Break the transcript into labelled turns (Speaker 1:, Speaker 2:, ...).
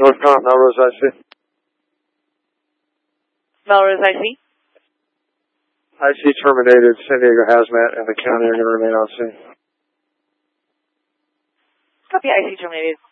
Speaker 1: North Comp, Melrose IC.
Speaker 2: Melrose IC?
Speaker 1: IC terminated. San Diego Hazmat and the county are going to remain on scene.
Speaker 2: Copy, IC terminated.